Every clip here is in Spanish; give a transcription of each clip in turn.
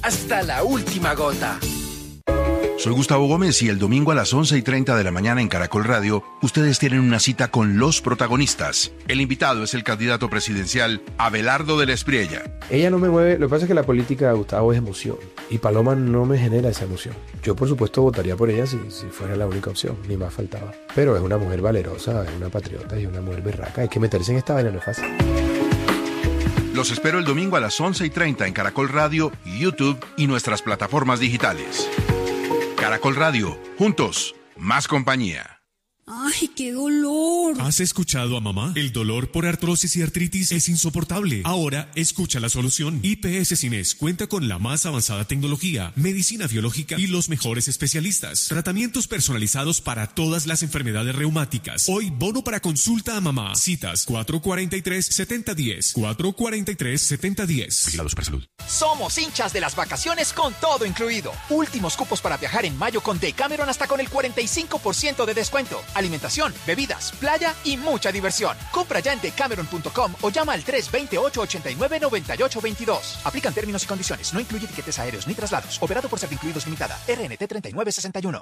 hasta la última gota. Soy Gustavo Gómez y el domingo a las 11:30 de la mañana en Caracol Radio, ustedes tienen una cita con los protagonistas. El invitado es el candidato presidencial Abelardo de la Espriella. Ella no me mueve, lo que pasa es que la política de Gustavo es emoción y Paloma no me genera esa emoción. Yo por supuesto votaría por ella si fuera la única opción, ni más faltaba. Pero es una mujer valerosa, es una patriota y una mujer berraca. Hay que meterse en esta vaina, no es fácil. Los espero el domingo a las 11:30 en Caracol Radio, YouTube y nuestras plataformas digitales. Caracol Radio, juntos, más compañía. ¡Ay, qué dolor! ¿Has escuchado a mamá? El dolor por artrosis y artritis es insoportable. Ahora, escucha la solución. IPS Cines cuenta con la más avanzada tecnología, medicina biológica y los mejores especialistas. Tratamientos personalizados para todas las enfermedades reumáticas. Hoy, bono para consulta a mamá. Citas 443-7010. 443-7010. Vigilado Supersalud. Somos hinchas de las vacaciones con todo incluido. Últimos cupos para viajar en mayo con Decameron hasta con el 45% de descuento. Alimentación, bebidas, playa y mucha diversión. Compra ya en decameron.com o llama al 328-89-9822. Aplican términos y condiciones. No incluye tiquetes aéreos ni traslados. Operado por Servincluidos Limitada. RNT 3961.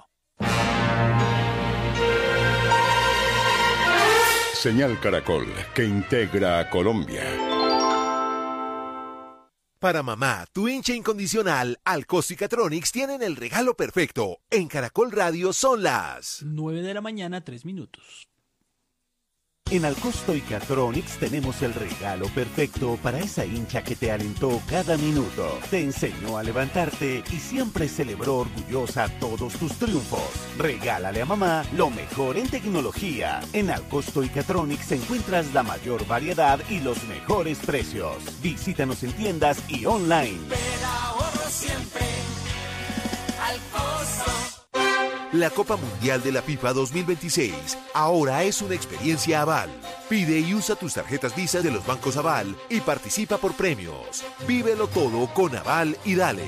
Señal Caracol, que integra a Colombia. Para mamá, tu hincha incondicional, Alcosto y Catronics tienen el regalo perfecto. En Caracol Radio son las 9:03 a.m. En Alcosto y Catronics tenemos el regalo perfecto para esa hincha que te alentó cada minuto, te enseñó a levantarte y siempre celebró orgullosa todos tus triunfos. Regálale a mamá lo mejor en tecnología. En Alcosto y Catronics encuentras la mayor variedad y los mejores precios. Visítanos en tiendas y online. Pero ahorro siempre. Alcosto. La Copa Mundial de la FIFA 2026 ahora es una experiencia Aval. Pide y usa tus tarjetas Visa de los bancos Aval y participa por premios. Vívelo todo con Aval y dale.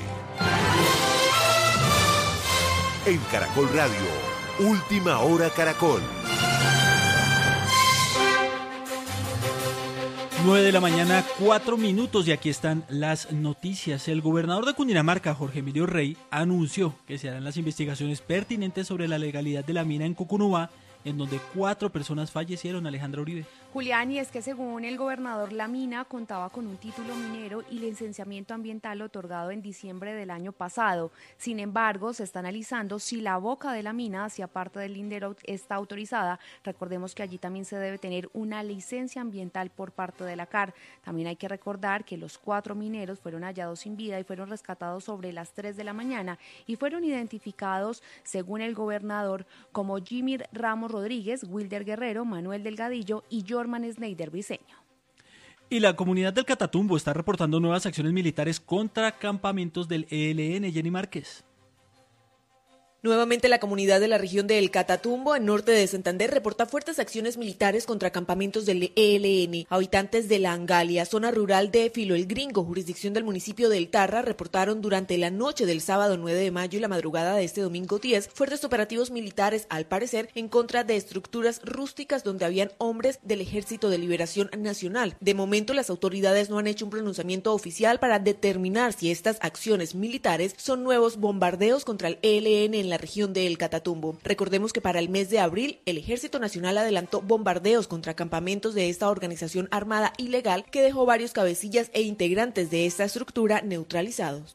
En Caracol Radio, Última Hora Caracol. 9:04 a.m. y aquí están las noticias. El gobernador de Cundinamarca, Jorge Emilio Rey, anunció que se harán las investigaciones pertinentes sobre la legalidad de la mina en Cucunubá, en donde 4 personas fallecieron. Alejandra Uribe. Julián, y es que según el gobernador, la mina contaba con un título minero y licenciamiento ambiental otorgado en diciembre del año pasado. Sin embargo, se está analizando si la boca de la mina hacia parte del lindero está autorizada. Recordemos que allí también se debe tener una licencia ambiental por parte de la CAR. También hay que recordar que los 4 mineros fueron hallados sin vida y fueron rescatados sobre las 3 de la mañana y fueron identificados, según el gobernador, como Jimmy Ramos Rodríguez, Wilder Guerrero, Manuel Delgadillo y Jorman Schneider Briceño. Y la comunidad del Catatumbo está reportando nuevas acciones militares contra campamentos del ELN. Jenny Márquez. Nuevamente la comunidad de la región del Catatumbo, en norte de Santander, reporta fuertes acciones militares contra campamentos del ELN. Habitantes de la Angalia, zona rural de Filo el Gringo, jurisdicción del municipio del Tarra, reportaron durante la noche del sábado 9 de mayo y la madrugada de este domingo 10 fuertes operativos militares, al parecer, en contra de estructuras rústicas donde habían hombres del Ejército de Liberación Nacional. De momento, las autoridades no han hecho un pronunciamiento oficial para determinar si estas acciones militares son nuevos bombardeos contra el ELN en la región del Catatumbo. Recordemos que para el mes de abril, el Ejército Nacional adelantó bombardeos contra campamentos de esta organización armada ilegal que dejó varios cabecillas e integrantes de esta estructura neutralizados.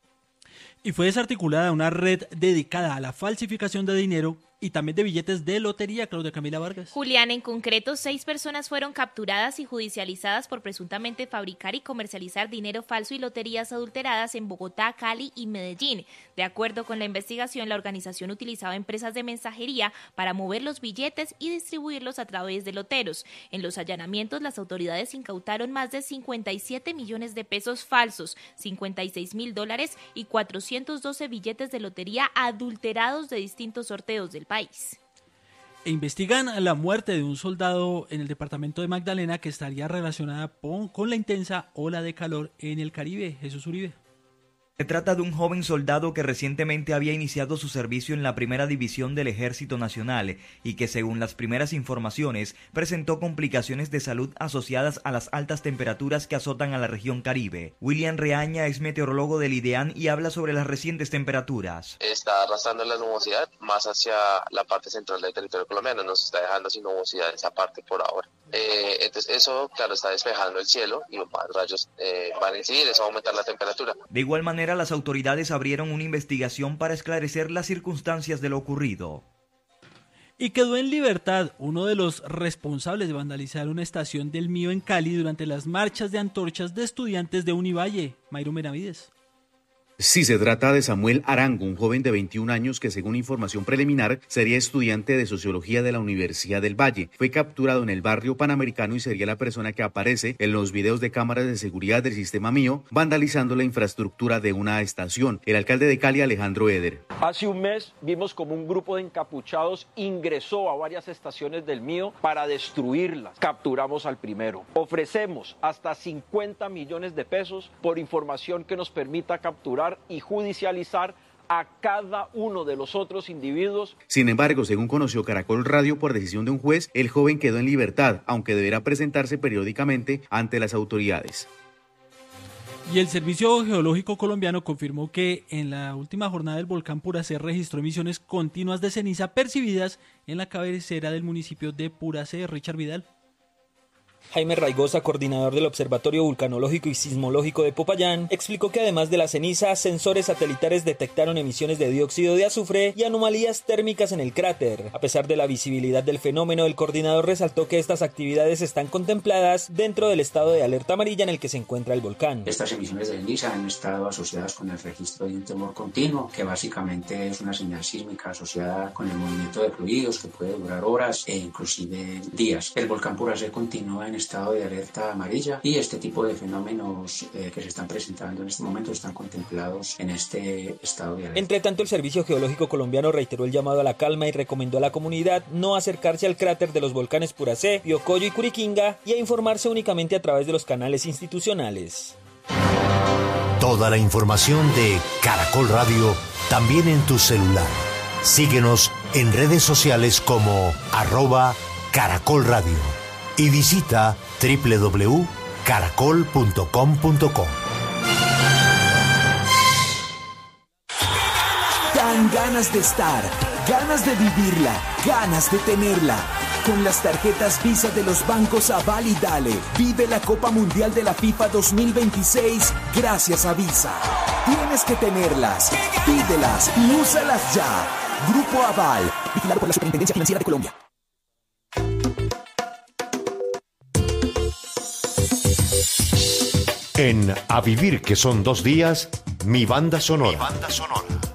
Y fue desarticulada una red dedicada a la falsificación de dinero y también de billetes de lotería. Claudia Camila Vargas. Julián, en concreto, 6 personas fueron capturadas y judicializadas por presuntamente fabricar y comercializar dinero falso y loterías adulteradas en Bogotá, Cali y Medellín. De acuerdo con la investigación, la organización utilizaba empresas de mensajería para mover los billetes y distribuirlos a través de loteros. En los allanamientos, las autoridades incautaron más de 57 millones de pesos falsos, $56.000 y 412 billetes de lotería adulterados de distintos sorteos del país. E investigan la muerte de un soldado en el departamento de Magdalena que estaría relacionada con la intensa ola de calor en el Caribe. Jesús Uribe. Se trata de un joven soldado que recientemente había iniciado su servicio en la primera división del Ejército Nacional y que, según las primeras informaciones, presentó complicaciones de salud asociadas a las altas temperaturas que azotan a la región Caribe. William Reaña es meteorólogo del IDEAN y habla sobre las recientes temperaturas. Está arrastrando la nubosidad más hacia la parte central del territorio colombiano, nos está dejando sin nubosidad esa parte por ahora. Entonces eso, claro, está despejando el cielo y más rayos van a incidir, eso va a aumentar la temperatura. De igual manera, las autoridades abrieron una investigación para esclarecer las circunstancias de lo ocurrido. Y quedó en libertad uno de los responsables de vandalizar una estación del Mío en Cali durante las marchas de antorchas de estudiantes de Univalle, Mayro Benavides. Sí, se trata de Samuel Arango, un joven de 21 años que, según información preliminar, sería estudiante de Sociología de la Universidad del Valle. Fue capturado en el barrio Panamericano y sería la persona que aparece en los videos de cámaras de seguridad del sistema Mío vandalizando la infraestructura de una estación. El alcalde de Cali, Alejandro Eder. Hace un mes vimos como un grupo de encapuchados ingresó a varias estaciones del Mío para destruirlas. Capturamos al primero. Ofrecemos hasta 50 millones de pesos por información que nos permita capturar y judicializar a cada uno de los otros individuos. Sin embargo, según conoció Caracol Radio, por decisión de un juez, el joven quedó en libertad, aunque deberá presentarse periódicamente ante las autoridades. Y el Servicio Geológico Colombiano confirmó que en la última jornada del volcán Puracé registró emisiones continuas de ceniza percibidas en la cabecera del municipio de Puracé. Richard Vidal. Jaime Raigosa, coordinador del Observatorio Vulcanológico y Sismológico de Popayán, explicó que además de la ceniza, sensores satelitales detectaron emisiones de dióxido de azufre y anomalías térmicas en el cráter. A pesar de la visibilidad del fenómeno, el coordinador resaltó que estas actividades están contempladas dentro del estado de alerta amarilla en el que se encuentra el volcán. Estas emisiones de ceniza han estado asociadas con el registro de un temor continuo, que básicamente es una señal sísmica asociada con el movimiento de fluidos que puede durar horas e inclusive días. El volcán Puracé continúa en estado de alerta amarilla y este tipo de fenómenos que se están presentando en este momento están contemplados en este estado de alerta. Entre tanto, el Servicio Geológico Colombiano reiteró el llamado a la calma y recomendó a la comunidad no acercarse al cráter de los volcanes Puracé, Piocoyo y Curiquinga y a informarse únicamente a través de los canales institucionales. Toda la información de Caracol Radio también en tu celular. Síguenos en redes sociales como @Caracol Radio. Y visita www.caracol.com.co. Dan ganas de estar, ganas de vivirla, ganas de tenerla. Con las tarjetas Visa de los bancos Aval y Dale, vive la Copa Mundial de la FIFA 2026 gracias a Visa. Tienes que tenerlas, pídelas y úsalas ya. Grupo Aval, vigilado por la Superintendencia Financiera de Colombia. En A Vivir, que son 2 días, mi banda sonora.